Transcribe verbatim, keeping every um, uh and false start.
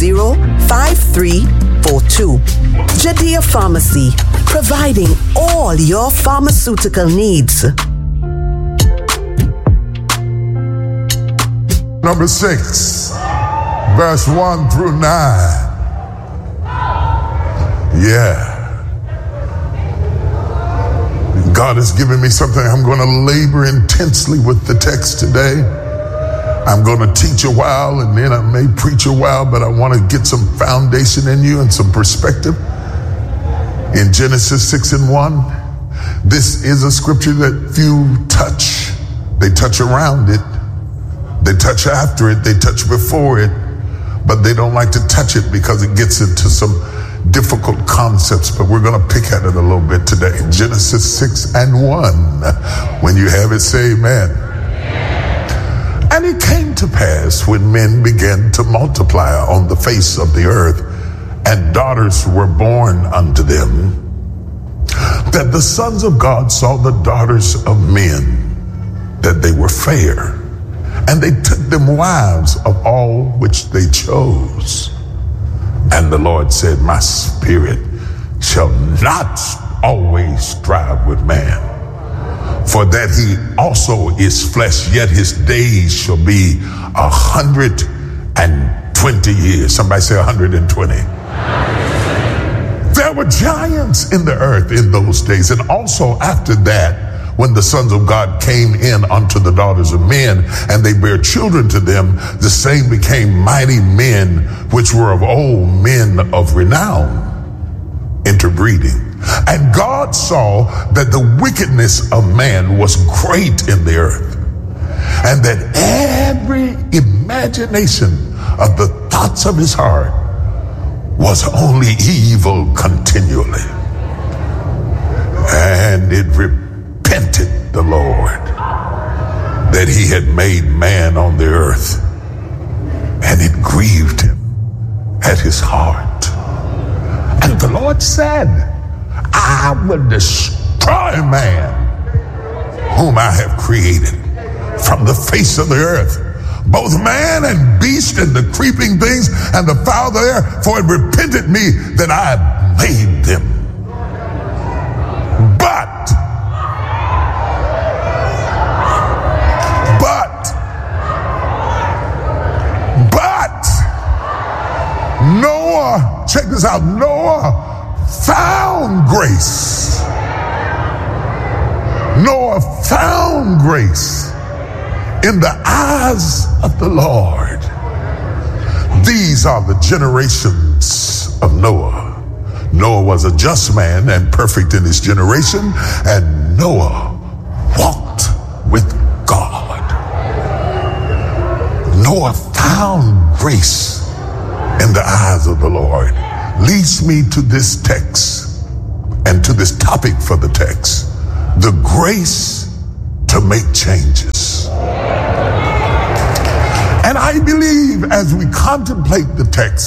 zero, five three four two. Jadea Pharmacy, providing all your pharmaceutical needs. Number six, verse one through nine. Yeah. God has given me something. I'm going to labor intensely with the text today. I'm going to teach a while and then I may preach a while, but I want to get some foundation in you and some perspective. In Genesis six and one, this is a scripture that few touch. They touch around it. They touch after it. They touch before it, but they don't like to touch it because it gets into some difficult concepts, but we're going to pick at it a little bit today. Genesis six and one. When you have it, say amen. And it came to pass when men began to multiply on the face of the earth, and daughters were born unto them, that the sons of God saw the daughters of men, that they were fair, and they took them wives of all which they chose. And the Lord said, my spirit shall not always strive with man, for that he also is flesh, yet his days shall be a hundred and twenty years. Somebody say a hundred and twenty. There were giants in the earth in those days, and also after that, when the sons of God came in unto the daughters of men, and they bare children to them, the same became mighty men, which were of old, men of renown, interbreeding. And God saw that the wickedness of man was great in the earth, and that every imagination of the thoughts of his heart was only evil continually. And it repented the Lord that he had made man on the earth, and it grieved him at his heart. And the Lord said, I will destroy man whom I have created from the face of the earth, both man and beast and the creeping things and the fowl of the air, for it repented me that I had made them. But, but, but, Noah, check this out, Noah found grace. Noah found grace in the eyes of the Lord. These are the generations of Noah. Noah was a just man and perfect in his generation, and Noah walked with God. Noah found grace in the eyes of the Lord. Leads me to this text and to this topic for the text: the grace to make changes. And I believe as we contemplate the text,